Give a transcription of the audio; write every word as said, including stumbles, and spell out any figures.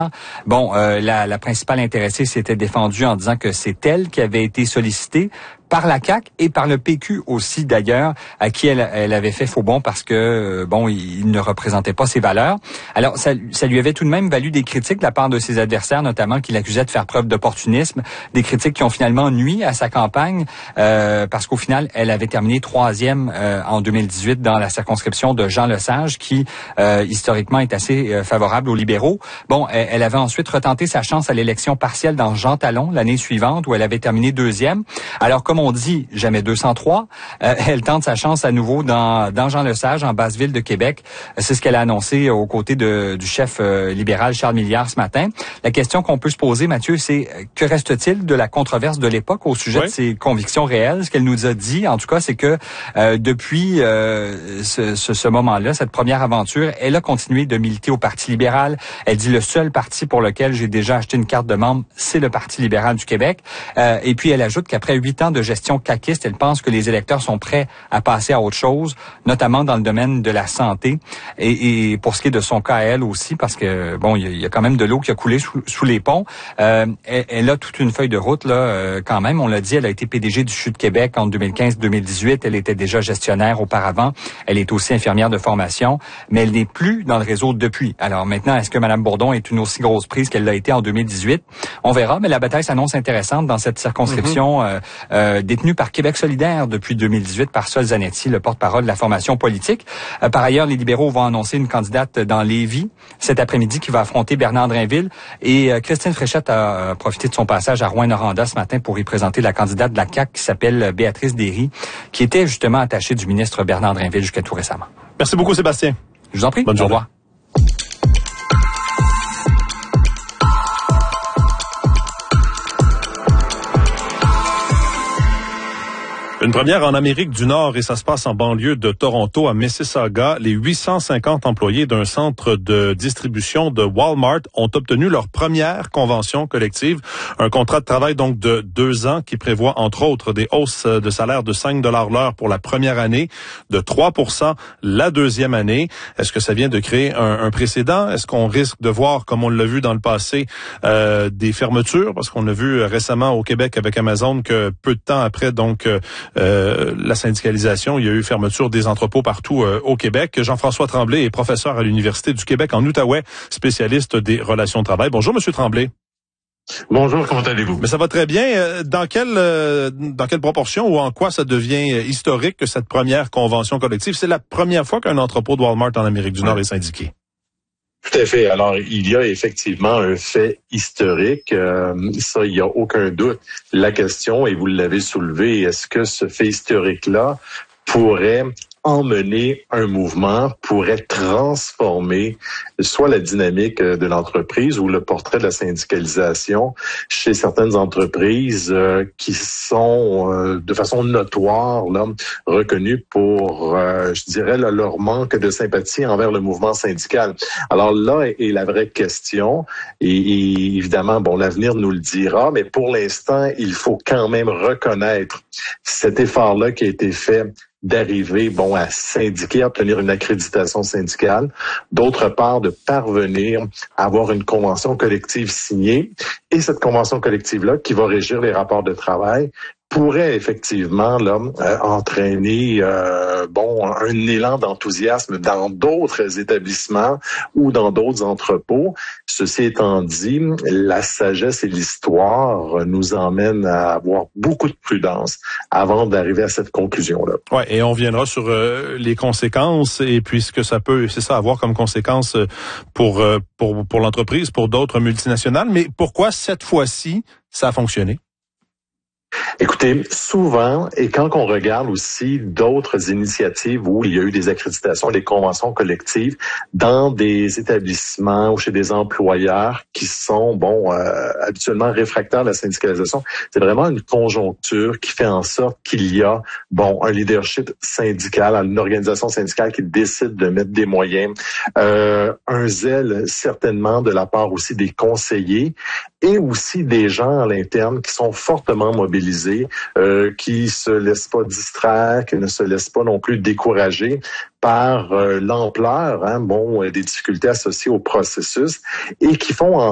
Bon, euh, la, la principale intéressée s'était défendue en disant que c'est elle qui avait été sollicitée par la C A Q et par le P Q aussi d'ailleurs, à qui elle, elle avait fait faux bond parce que, bon, il, il ne représentait pas ses valeurs. Alors, ça, ça lui avait tout de même valu des critiques de la part de ses adversaires, notamment qui l'accusaient de faire preuve d'opportunisme, des critiques qui ont finalement nui à sa campagne, euh, parce qu'au final, elle avait terminé troisième euh, en deux mille dix-huit dans la circonscription de Jean Lesage, qui, euh, historiquement, est assez euh, favorable aux libéraux. Bon, elle, elle avait ensuite retenté sa chance à l'élection partielle dans Jean Talon l'année suivante, où elle avait terminé deuxième. Alors, comme on dit jamais deux cent trois, euh, elle tente sa chance à nouveau dans, dans Jean Lesage, en Basse-Ville de Québec. C'est ce qu'elle a annoncé aux côtés de, du chef euh, libéral Charles Milliard ce matin. La question qu'on peut se poser, Mathieu, c'est que reste-t-il de la controverse de l'époque au sujet oui. de ses convictions réelles? Ce qu'elle nous a dit, en tout cas, c'est que euh, depuis euh, ce, ce, ce moment-là, cette première aventure, elle a continué de militer au Parti libéral. Elle dit le seul parti pour lequel j'ai déjà acheté une carte de membre, c'est le Parti libéral du Québec. Euh, et puis, elle ajoute qu'après huit ans de gestion caquiste, elle pense que les électeurs sont prêts à passer à autre chose, notamment dans le domaine de la santé. Et, et pour ce qui est de son cas à elle aussi, parce que bon, il y, y a quand même de l'eau qui a coulé sous, sous les ponts. Euh, elle, elle a toute une feuille de route là, euh, quand même. On l'a dit, elle a été P D G du C H U de Québec en deux mille quinze deux mille dix-huit. Elle était déjà gestionnaire auparavant. Elle est aussi infirmière de formation, mais elle n'est plus dans le réseau depuis. Alors maintenant, est-ce que Mme Bourdon est une aussi grosse prise qu'elle l'a été en deux mille dix-huit? On verra, mais la bataille s'annonce intéressante dans cette circonscription mm-hmm. euh, euh, détenue par Québec solidaire depuis deux mille dix-huit par Sol Zanetti, le porte-parole de la formation politique. Euh, par ailleurs, les libéraux vont annoncer une candidate dans Lévis cet après-midi qui va affronter Bernard Drainville. Et euh, Christine Fréchette a euh, profité de son passage à Rouyn-Noranda ce matin pour y présenter la candidate de la C A Q qui s'appelle Béatrice Derry, qui était justement attachée du ministre Bernard Drainville jusqu'à tout récemment. Merci beaucoup, Sébastien. Je vous en prie. Bonne journée. Au revoir. Une première en Amérique du Nord et ça se passe en banlieue de Toronto à Mississauga. Les huit cent cinquante employés d'un centre de distribution de Walmart ont obtenu leur première convention collective. Un contrat de travail donc de deux ans qui prévoit entre autres des hausses de salaire de cinq dollars l'heure pour la première année, de trois pour cent la deuxième année. Est-ce que ça vient de créer un, un précédent? Est-ce qu'on risque de voir, comme on l'a vu dans le passé, euh, des fermetures? Parce qu'on a vu récemment au Québec avec Amazon que peu de temps après, donc, euh, Euh, la syndicalisation, il y a eu fermeture des entrepôts partout euh, au Québec. Jean-François Tremblay est professeur à l'Université du Québec en Outaouais, spécialiste des relations de travail. Bonjour, Monsieur Tremblay. Bonjour, comment allez-vous? Mais ça va très bien. Dans quelle euh, dans quelle proportion ou en quoi ça devient historique que cette première convention collective? C'est la première fois qu'un entrepôt de Walmart en Amérique du Nord est syndiqué. Tout à fait. Alors, il y a effectivement un fait historique. Euh, ça, il n'y a aucun doute. La question, et vous l'avez soulevé, est-ce que ce fait historique-là pourrait emmener un mouvement, pourrait transformer soit la dynamique de l'entreprise ou le portrait de la syndicalisation chez certaines entreprises euh, qui sont euh, de façon notoire là, reconnues pour, euh, je dirais, là, leur manque de sympathie envers le mouvement syndical. Alors là est la vraie question et, et évidemment, bon, l'avenir nous le dira, mais pour l'instant, il faut quand même reconnaître cet effort-là qui a été fait d'arriver, bon, à syndiquer, à obtenir une accréditation syndicale. D'autre part, de parvenir à avoir une convention collective signée. Et cette convention collective-là, qui va régir les rapports de travail, pourrait effectivement là euh, entraîner euh, bon un élan d'enthousiasme dans d'autres établissements ou dans d'autres entrepôts. Ceci étant dit, la sagesse et l'histoire nous emmènent à avoir beaucoup de prudence avant d'arriver à cette conclusion-là. Ouais, et on viendra sur euh, les conséquences et puis ce que ça peut, c'est ça, avoir comme conséquence pour euh, pour pour l'entreprise, pour d'autres multinationales. Mais pourquoi cette fois-ci ça a fonctionné? Écoutez, souvent, et quand on regarde aussi d'autres initiatives où il y a eu des accréditations, des conventions collectives dans des établissements ou chez des employeurs qui sont, bon, euh, habituellement réfractaires à la syndicalisation, c'est vraiment une conjoncture qui fait en sorte qu'il y a, bon, un leadership syndical, une organisation syndicale qui décide de mettre des moyens, euh, un zèle certainement de la part aussi des conseillers et aussi des gens à l'interne qui sont fortement mobilisés, euh, qui se laissent pas distraire, qui ne se laissent pas non plus décourager par euh, l'ampleur, hein, bon, des difficultés associées au processus et qui font en